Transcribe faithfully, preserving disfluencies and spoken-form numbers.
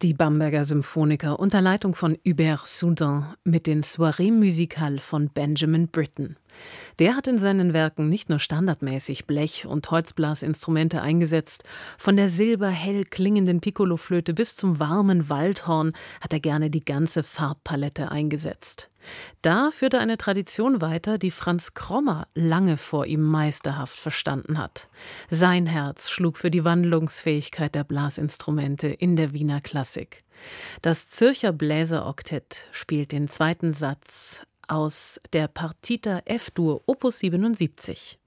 Die Bamberger Symphoniker unter Leitung von Hubert Soudan mit den Soirées Musicales von Benjamin Britten. Der hat in seinen Werken nicht nur standardmäßig Blech- und Holzblasinstrumente eingesetzt, von der silberhell klingenden Piccoloflöte bis zum warmen Waldhorn hat er gerne die ganze Farbpalette eingesetzt. Da führte eine Tradition weiter, die Franz Krommer lange vor ihm meisterhaft verstanden hat. Sein Herz schlug für die Wandlungsfähigkeit der Blasinstrumente in der Wiener Klassik. Das Zürcher Bläseroktett spielt den zweiten Satz aus der Partita F-Dur Opus siebenundsiebzig.